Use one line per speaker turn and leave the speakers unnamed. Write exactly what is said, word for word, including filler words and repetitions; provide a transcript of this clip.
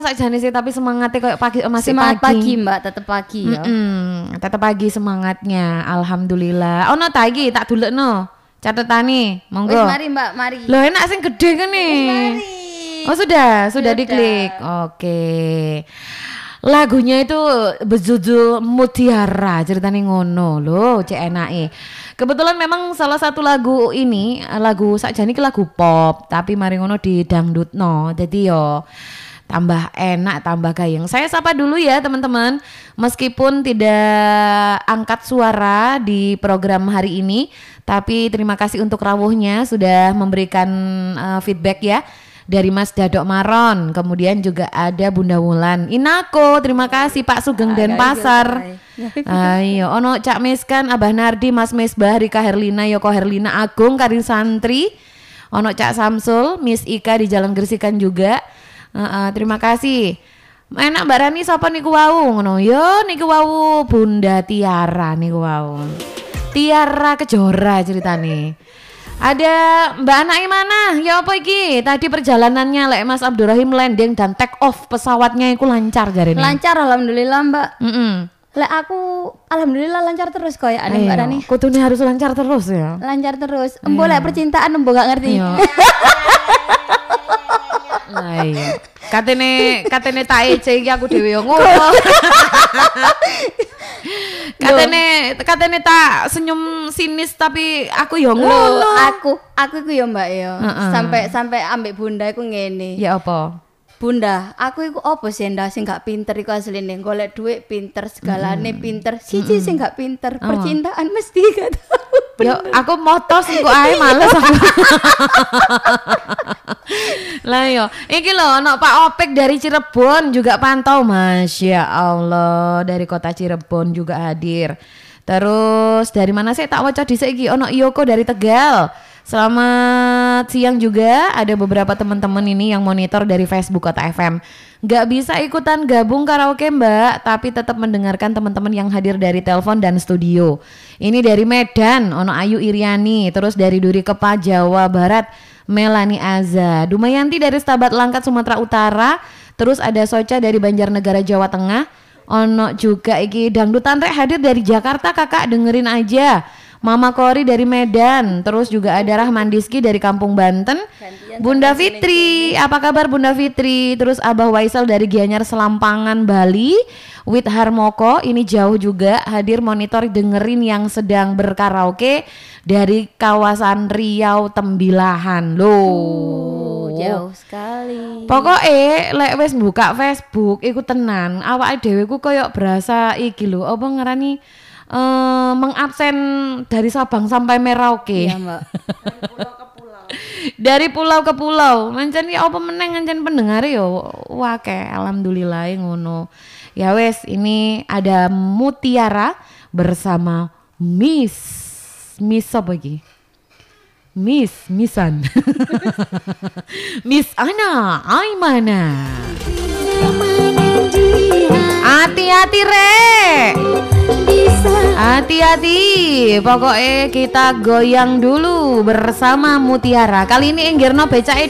sakjane sih tapi semangatnya kayak pagi masih
Semangat
pagi.
pagi Mbak, tetep pagi ya.
Mm-mm, tetep pagi semangatnya. Alhamdulillah. Oh no tagi tak dulekno. Catetane, monggo.
Wis mari Mbak, mari.
Loh enak sing gede kan nih.
Mari.
Oh sudah, sudah
Sudah.
diklik. Oke. Lagunya itu berjudul Mutiara, ceritanya ngono loh, cek enake. Kebetulan memang salah satu lagu ini, lagu sakjane iki lagu pop, tapi mari ngono di dangdutno. Jadi yo tambah enak, tambah gayeng. Saya sapa dulu ya teman-teman. Meskipun tidak angkat suara di program hari ini, tapi terima kasih untuk rawuhnya sudah memberikan uh, feedback ya. Dari Mas Dadok Maron, kemudian juga ada Bunda Wulan. Inako, terima kasih Pak Sugeng Denpasar. Ayo, ono Cak Miskan, Abah Nardi, Mas Mesbah, Rika Herlina, Yoko Herlina Agung, Karin Santri, ono Cak Samsul, Miss Ika di Jalan Gersikan juga. Uh, uh, terima kasih. Enak Mbak Rani sapa niku wau ngono. Yo niku wau Bunda Tiara niku wau. Tiara Kejora ceritane. Ada Mbak Anaknya mana? Ya apa iki? Tadi perjalanannya lek Mas Abdurrahim landing dan take off pesawatnya iku lancar jarene.
Lancar alhamdulillah Mbak.
Heeh.
Lek aku alhamdulillah lancar terus kok ya Mbak Rani.
Kudune harus lancar terus ya.
Lancar terus. Embo lek percintaan embo gak ngerti.
Lah iya. Katene katene tak ece iki aku dhewe yo ngono. Katene katene tak senyum sinis tapi aku yo ngono.
Aku aku iku yo Mbak yo.
Uh-uh.
Sampai sampai ambek Bunda iku ngene.
Ya apa?
Bunda, aku iku opo sih ndak sing gak pinter iku asline golek duit pinter segalane mm. pinter. Siji mm. sing gak pinter, oh. Percintaan mesti gak tahu.
Yo aku motos engko ae males aku. Lah yo, iki lho ono Pak Opik dari Cirebon juga pantau, Masya Allah, dari kota Cirebon juga hadir. Terus dari mana sih tak waca dhisik iki ono Yoko dari Tegal. Selamat siang juga, ada beberapa teman-teman ini yang monitor dari Facebook Kota F M. Gak bisa ikutan gabung karaoke Mbak, tapi tetap mendengarkan teman-teman yang hadir dari telepon dan studio. Ini dari Medan, ono Ayu Iriani, terus dari Duri Kepa Jawa Barat, Melani Aza, Dumayanti dari Stabat Langkat Sumatera Utara, terus ada Soca dari Banjarnegara Jawa Tengah, ono juga iki Dangdutan Rek hadir dari Jakarta kakak dengerin aja. Mama Kori dari Medan, terus juga ada Rahman Diski dari Kampung Banten, Bunda Fitri, apa kabar Bunda Fitri? Terus Abah Waisal dari Gianyar Selampangan Bali, Wit Harmoko ini jauh juga hadir monitor dengerin yang sedang berkaraoke dari kawasan Riau Tembilahan loh.
Uh, jauh sekali.
Pokoknya lek wes buka Facebook, iku tenan, awake dhewe ku koyok berasa iki lho, apa ngarani Uh, mengabsen dari Sabang sampai Merauke.
Iya Mbak.
Dari pulau ke pulau.
Dari pulau ke pulau. Mancen ya apa meneng ancen pendengar yo wake alhamdulillah ngono. Ya wes ini ada Mutiara bersama Miss Miss apa iki? Miss Missan. Miss Ana Aimana. Hati-hati Rek. Hati-hati, pokoknya kita goyang dulu bersama Mutiara. Kali ini Enggirno becake